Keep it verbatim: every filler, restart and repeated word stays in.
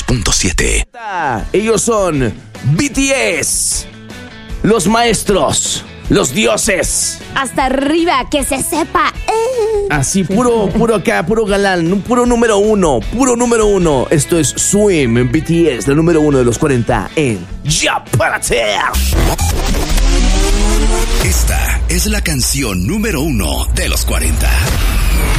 punto siete. Ellos son B T S, los maestros, los dioses. Hasta arriba, que se sepa. Eh. Así, puro, puro acá, puro galán, puro número uno, puro número uno. Esto es Swim, B T S, la número uno de los cuarenta en Japarater. Esta es la canción número uno de los cuarenta.